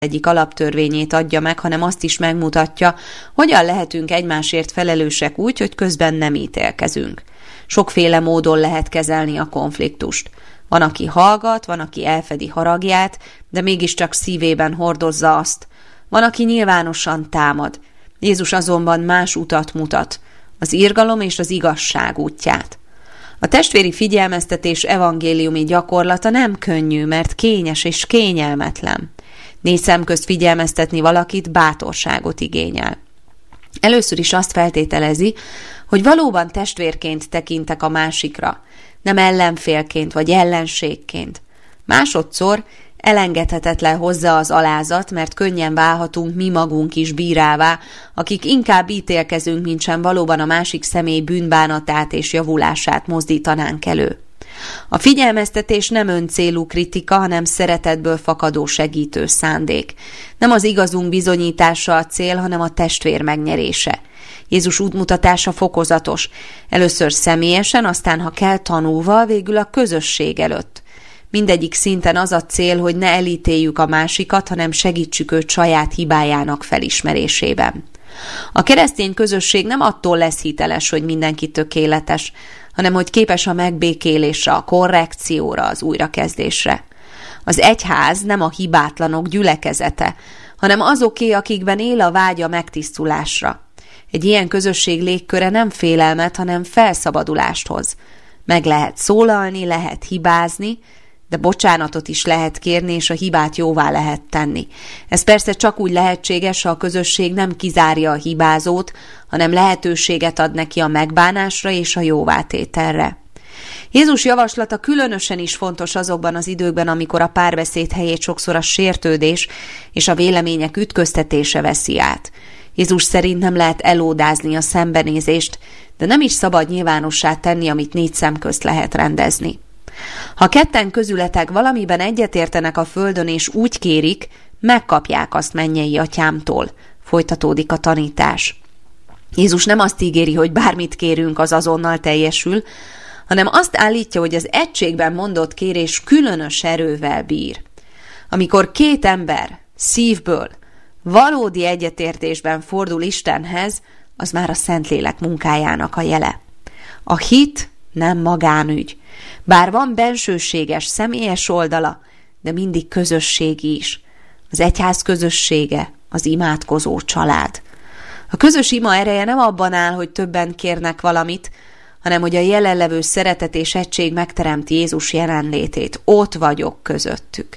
egyik alaptörvényét adja meg, hanem azt is megmutatja, hogyan lehetünk egymásért felelősek úgy, hogy közben nem ítélkezünk. Sokféle módon lehet kezelni a konfliktust. Van, aki hallgat, van, aki elfedi haragját, de mégiscsak szívében hordozza azt. Van, aki nyilvánosan támad. Jézus azonban más utat mutat, az irgalom és az igazság útját. A testvéri figyelmeztetés evangéliumi gyakorlata nem könnyű, mert kényes és kényelmetlen. 4 szem közt figyelmeztetni valakit bátorságot igényel. Először is azt feltételezi, hogy valóban testvérként tekintek a másikra, nem ellenfélként vagy ellenségként. Másodszor elengedhetetlen hozzá az alázat, mert könnyen válhatunk mi magunk is bírává, akik inkább ítélkezünk, mintsem valóban a másik személy bűnbánatát és javulását mozdítanánk elő. A figyelmeztetés nem öncélú kritika, hanem szeretetből fakadó segítő szándék. Nem az igazunk bizonyítása a cél, hanem a testvér megnyerése. Jézus útmutatása fokozatos. Először személyesen, aztán ha kell tanulva, végül a közösség előtt. Mindegyik szinten az a cél, hogy ne elítéljük a másikat, hanem segítsük őt saját hibájának felismerésében. A keresztény közösség nem attól lesz hiteles, hogy mindenki tökéletes, hanem hogy képes a megbékélésre, a korrekcióra, az újrakezdésre. Az egyház nem a hibátlanok gyülekezete, hanem azoké, akikben él a vágy a megtisztulásra. Egy ilyen közösség légköre nem félelmet, hanem felszabadulást hoz. Meg lehet szólalni, lehet hibázni, de bocsánatot is lehet kérni, és a hibát jóvá lehet tenni. Ez persze csak úgy lehetséges, ha a közösség nem kizárja a hibázót, hanem lehetőséget ad neki a megbánásra és a jóvátételre. Jézus javaslata különösen is fontos azokban az időkben, amikor a párbeszéd helyét sokszor a sértődés és a vélemények ütköztetése veszi át. Jézus szerint nem lehet elódázni a szembenézést, de nem is szabad nyilvánossá tenni, amit 4 szem közt lehet rendezni. Ha ketten közületek valamiben egyetértenek a földön és úgy kérik, megkapják azt mennyei atyámtól. Folytatódik a tanítás. Jézus nem azt ígéri, hogy bármit kérünk, az azonnal teljesül, hanem azt állítja, hogy az egységben mondott kérés különös erővel bír. Amikor 2 ember szívből, valódi egyetértésben fordul Istenhez, az már a Szentlélek munkájának a jele. A hit nem magánügy. Bár van bensőséges, személyes oldala, de mindig közösségi is. Az egyház közössége, az imádkozó család. A közös ima ereje nem abban áll, hogy többen kérnek valamit, hanem hogy a jelenlevő szeretet és egység megteremti Jézus jelenlétét. Ott vagyok közöttük.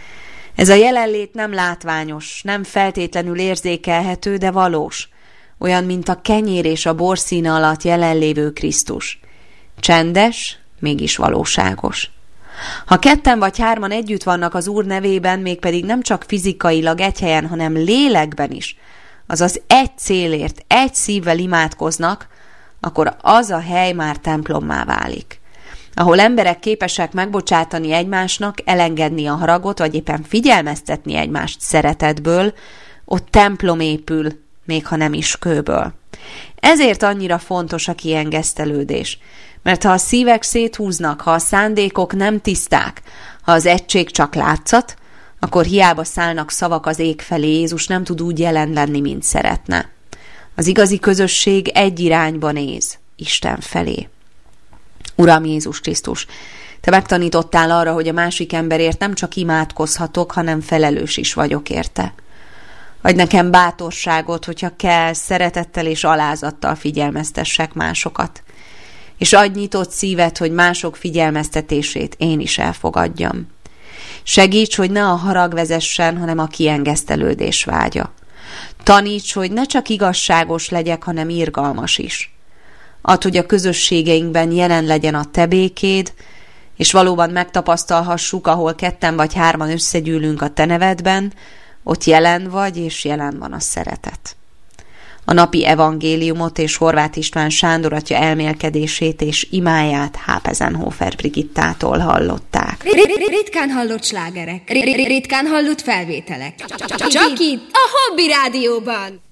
Ez a jelenlét nem látványos, nem feltétlenül érzékelhető, de valós. Olyan, mint a kenyér és a bor színe alatt jelenlévő Krisztus. Csendes, mégis valóságos. Ha 2 vagy 3 együtt vannak az Úr nevében, mégpedig nem csak fizikailag egy helyen, hanem lélekben is, azaz egy célért, egy szívvel imádkoznak, akkor az a hely már templommá válik. Ahol emberek képesek megbocsátani egymásnak, elengedni a haragot, vagy éppen figyelmeztetni egymást szeretetből, ott templom épül, még ha nem is kőből. Ezért annyira fontos a kiengesztelődés. Mert ha a szívek széthúznak, ha a szándékok nem tiszták, ha az egység csak látszat, akkor hiába szállnak szavak az ég felé, Jézus nem tud úgy jelen lenni, mint szeretne. Az igazi közösség egy irányba néz, Isten felé. Uram Jézus Krisztus, Te megtanítottál arra, hogy a másik emberért nem csak imádkozhatok, hanem felelős is vagyok érte. Adj nekem bátorságot, hogyha kell, szeretettel és alázattal figyelmeztessek másokat. És adj nyitott szívet, hogy mások figyelmeztetését én is elfogadjam. Segíts, hogy ne a harag vezessen, hanem a kiengesztelődés vágya. Taníts, hogy ne csak igazságos legyek, hanem irgalmas is. Add, hogy a közösségeinkben jelen legyen a Te békéd, és valóban megtapasztalhassuk, ahol 2 vagy 3 összegyűlünk a Te nevedben, ott jelen vagy, és jelen van a szeretet. A napi evangéliumot és Horváth István Sándor atya elmélkedését és imáját Hápezenhofer Brigittától hallották. Ritkán hallott slágerek, ritkán hallott felvételek. Csak itt a Hobby Rádióban!